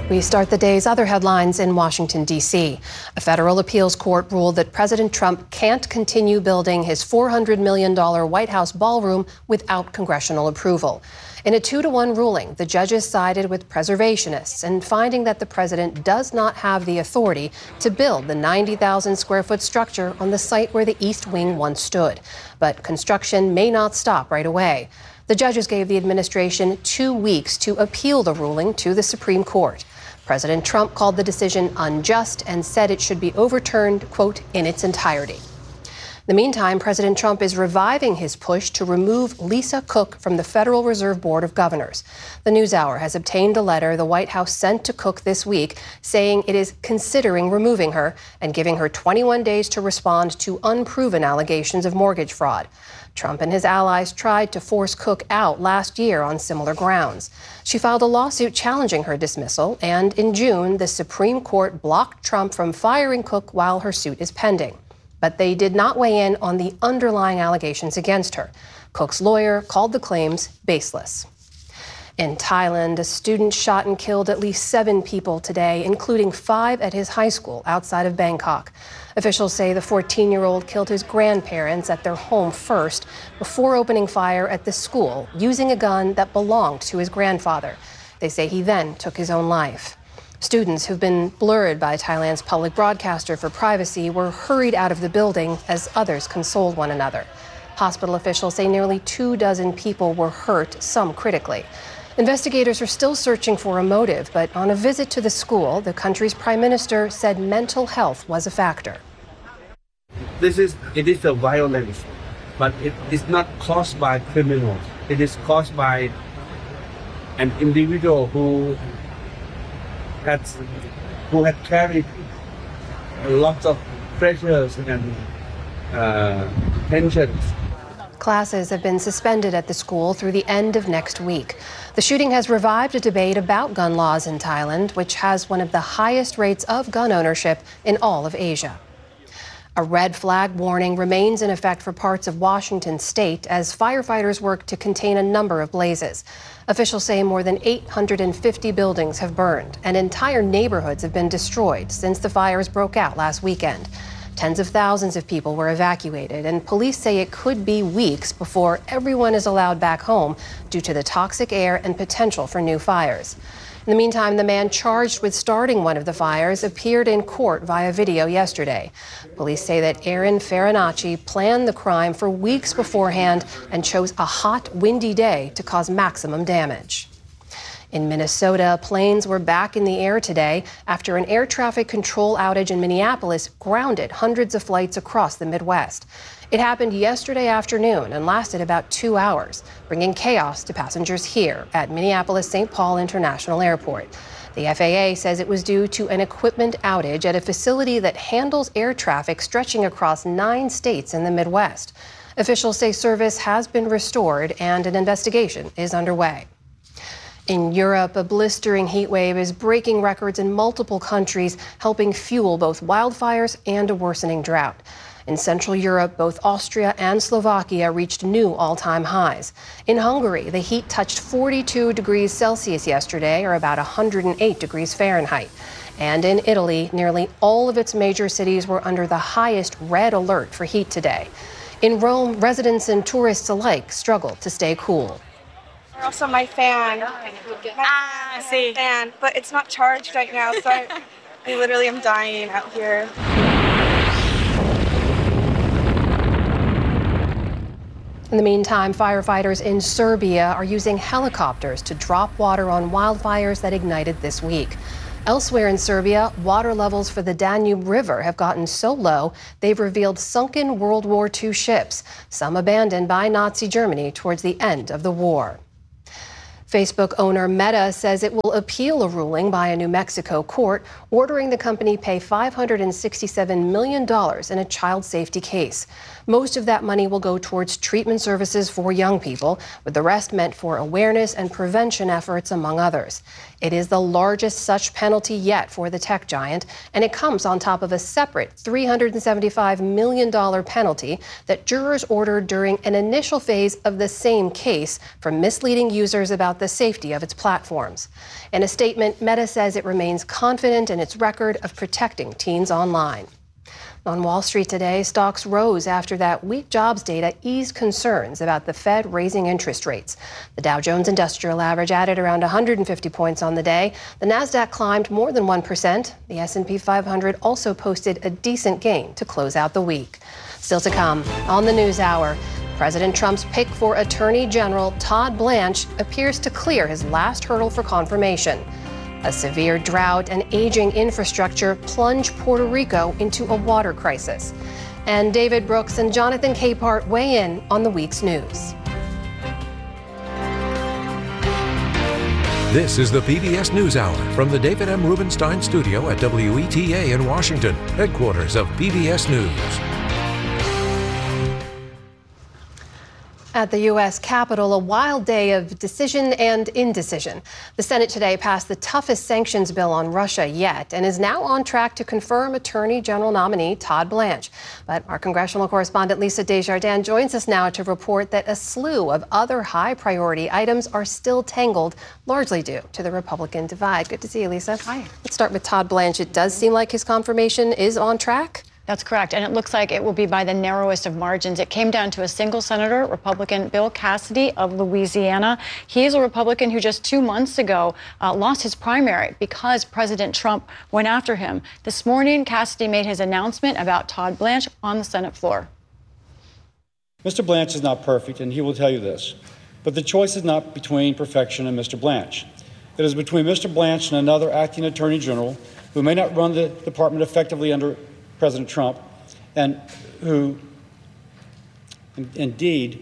We start the day's other headlines in Washington, D.C. A federal appeals court ruled that President Trump can't continue building his $400 million White House ballroom without congressional approval. In a 2-to-1 ruling, the judges sided with preservationists in finding that the president does not have the authority to build the 90,000-square-foot structure on the site where the East Wing once stood. But construction may not stop right away. The judges gave the administration 2 weeks to appeal the ruling to the Supreme Court. President Trump called the decision unjust and said it should be overturned, quote, in its entirety. In the meantime, President Trump is reviving his push to remove Lisa Cook from the Federal Reserve Board of Governors. The NewsHour has obtained a letter the White House sent to Cook this week saying it is considering removing her and giving her 21 days to respond to unproven allegations of mortgage fraud. Trump and his allies tried to force Cook out last year on similar grounds. She filed a lawsuit challenging her dismissal, and in June, the Supreme Court blocked Trump from firing Cook while her suit is pending. But they did not weigh in on the underlying allegations against her. Cook's lawyer called the claims baseless. In Thailand, a student shot and killed at least 7 people today, including 5 at his high school outside of Bangkok. Officials say the 14-year-old killed his grandparents at their home first before opening fire at the school using a gun that belonged to his grandfather. They say he then took his own life. Students who've been blurred by Thailand's public broadcaster for privacy were hurried out of the building as others consoled one another. Hospital officials say nearly 24 people were hurt, some critically. Investigators are still searching for a motive, but on a visit to the school, the country's prime minister said mental health was a factor. It is a violence, but it is not caused by criminals. It is caused by an individual who had carried lots of pressures and tensions. Classes have been suspended at the school through the end of next week. The shooting has revived a debate about gun laws in Thailand, which has one of the highest rates of gun ownership in all of Asia. A red flag warning remains in effect for parts of Washington state as firefighters work to contain a number of blazes. Officials say more than 850 buildings have burned and entire neighborhoods have been destroyed since the fires broke out last weekend. Tens of thousands of people were evacuated, and police say it could be weeks before everyone is allowed back home due to the toxic air and potential for new fires. In the meantime, the man charged with starting one of the fires appeared in court via video yesterday. Police say that Aaron Farinacci planned the crime for weeks beforehand and chose a hot, windy day to cause maximum damage. In Minnesota, planes were back in the air today after an air traffic control outage in Minneapolis grounded hundreds of flights across the Midwest. It happened yesterday afternoon and lasted about 2 hours, bringing chaos to passengers here at Minneapolis-St. Paul International Airport. The FAA says it was due to an equipment outage at a facility that handles air traffic stretching across 9 states in the Midwest. Officials say service has been restored and an investigation is underway. In Europe, a blistering heat wave is breaking records in multiple countries, helping fuel both wildfires and a worsening drought. In Central Europe, both Austria and Slovakia reached new all-time highs. In Hungary, the heat touched 42 degrees Celsius yesterday, or about 108 degrees Fahrenheit. And in Italy, nearly all of its major cities were under the highest red alert for heat today. In Rome, residents and tourists alike struggled to stay cool. Also, my fan. Fan, but it's not charged right now, so I literally am dying out here. In the meantime, firefighters in Serbia are using helicopters to drop water on wildfires that ignited this week. Elsewhere in Serbia, water levels for the Danube River have gotten so low they've revealed sunken World War II ships, some abandoned by Nazi Germany towards the end of the war. Facebook owner Meta says it will appeal a ruling by a New Mexico court ordering the company pay $567 million in a child safety case. Most of that money will go towards treatment services for young people, with the rest meant for awareness and prevention efforts, among others. It is the largest such penalty yet for the tech giant, and it comes on top of a separate $375 million penalty that jurors ordered during an initial phase of the same case for misleading users about about the safety of its platforms. In a statement, Meta says it remains confident in its record of protecting teens online. On Wall Street today, stocks rose after that weak jobs data eased concerns about the Fed raising interest rates. The Dow Jones Industrial Average added around 150 points on the day. The Nasdaq climbed more than 1%. The S&P 500 also posted a decent gain to close out the week. Still to come on the News Hour, President Trump's pick for Attorney General Todd Blanche appears to clear his last hurdle for confirmation. A severe drought and aging infrastructure plunge Puerto Rico into a water crisis. And David Brooks and Jonathan Capehart weigh in on the week's news. This is the PBS NewsHour from the David M. Rubenstein studio at WETA in Washington, headquarters of PBS News. At the U.S. Capitol, a wild day of decision and indecision. The Senate today passed the toughest sanctions bill on Russia yet and is now on track to confirm Attorney General nominee Todd Blanche. But our congressional correspondent Lisa Desjardins joins us now to report that a slew of other high-priority items are still tangled, largely due to the Republican divide. Good to see you, Lisa. Hi. Let's start with Todd Blanche. It does seem like his confirmation is on track. That's correct, and it looks like it will be by the narrowest of margins. It came down to a single senator, Republican Bill Cassidy of Louisiana. He is a Republican who just 2 months ago lost his primary because President Trump went after him. This morning, Cassidy made his announcement about Todd Blanche on the Senate floor. Mr. Blanche is not perfect, and he will tell you this. But the choice is not between perfection and Mr. Blanche. It is between Mr. Blanche and another acting attorney general who may not run the department effectively under President Trump, and who indeed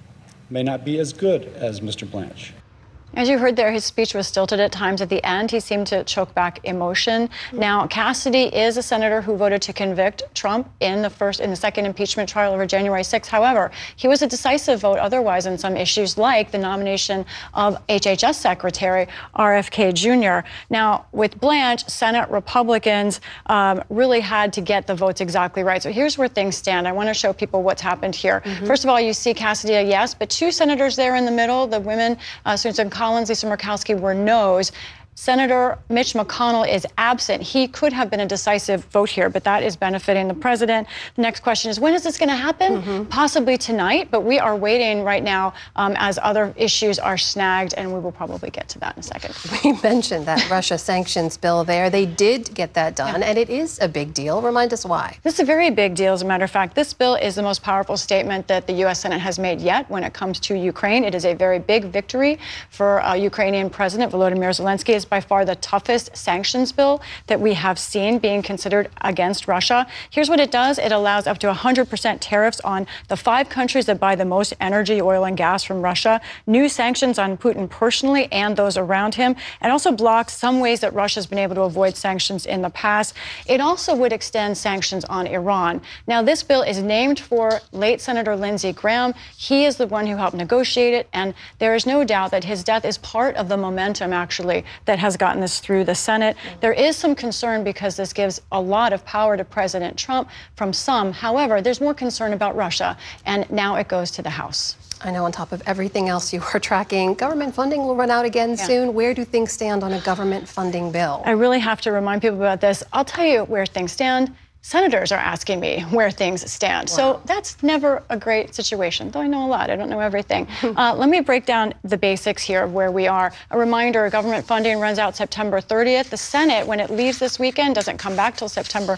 may not be as good as Mr. Blanche. As you heard there, his speech was stilted at times at the end. He seemed to choke back emotion. Now, Cassidy is a senator who voted to convict Trump in the second impeachment trial over January 6th. However, he was a decisive vote otherwise on some issues like the nomination of HHS Secretary RFK Jr. Now, with Blanche, Senate Republicans really had to get the votes exactly right. So here's where things stand. I want to show people what's happened here. First of all, you see Cassidy a yes, but two senators there in the middle, the women, Susan Collins, Lisa Murkowski, were no's. Senator Mitch McConnell is absent. He could have been a decisive vote here, but that is benefiting the president. The next question is, when is this going to happen? Possibly tonight, but we are waiting right now as other issues are snagged, and we will probably get to that in a second. We mentioned that Russia sanctions bill there. They did get that done, and it is a big deal. Remind us why. This is a very big deal, as a matter of fact. This bill is the most powerful statement that the U.S. Senate has made yet when it comes to Ukraine. It is a very big victory for Ukrainian President Volodymyr Zelensky. It's by far the toughest sanctions bill that we have seen being considered against Russia. Here's what it does. It allows up to 100% tariffs on the 5 countries that buy the most energy, oil, and gas from Russia. New sanctions on Putin personally and those around him. It also blocks some ways that Russia's been able to avoid sanctions in the past. It also would extend sanctions on Iran. Now, this bill is named for late Senator Lindsey Graham. He is the one who helped negotiate it, and there is no doubt that his death is part of the momentum, actually, that has gotten this through the Senate. There is some concern because this gives a lot of power to President Trump from some. However, there's more concern about Russia, and now it goes to the House. I know on top of everything else you are tracking, government funding will run out again soon. Where do things stand on a government funding bill? I really have to remind people about this. I'll tell you where things stand. Senators are asking me where things stand. Wow. So that's never a great situation, though I know a lot. I don't know everything. Let me break down the basics here of where we are. A reminder, government funding runs out September 30th. The Senate, when it leaves this weekend, doesn't come back till September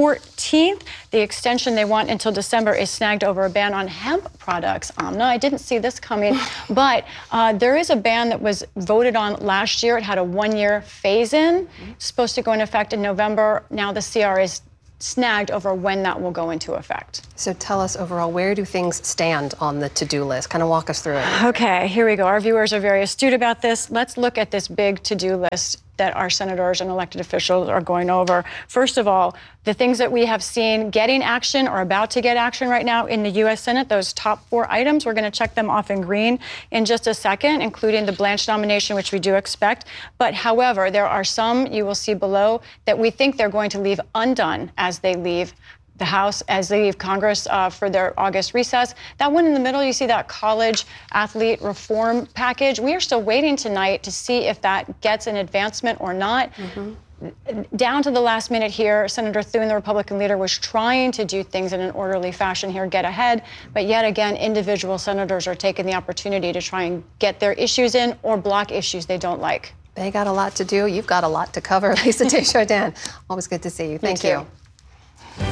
14th. The extension they want until December is snagged over a ban on hemp products. Amna, I didn't see this coming, but there is a ban that was voted on last year. It had a 1-year phase-in. It's supposed to go into effect in November. Now the CR is snagged over when that will go into effect. So tell us overall, where do things stand on the to-do list? Kind of walk us through it. Okay, here we go. Our viewers are very astute about this. Let's look at this big to-do list that our senators and elected officials are going over. First of all, the things that we have seen getting action or about to get action right now in the U.S. Senate, those top 4 items, we're going to check them off in green in just a second, including the Blanche nomination, which we do expect. But however, there are some you will see below that we think they're going to leave undone as they leave the House as they leave Congress for their August recess. That one in the middle, you see that college athlete reform package. We are still waiting tonight to see if that gets an advancement or not. Down to the last minute here, Senator Thune, the Republican leader, was trying to do things in an orderly fashion here, get ahead. But yet again, individual senators are taking the opportunity to try and get their issues in or block issues they don't like. They got a lot to do. You've got a lot to cover. Lisa Desjardins, always good to see you. Thank you.